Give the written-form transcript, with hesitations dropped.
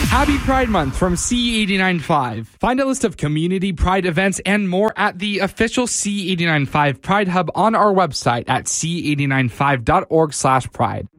Happy Pride Month from C895. Find a list of community Pride events and more at the official C895 Pride Hub on our website at c895.org/pride.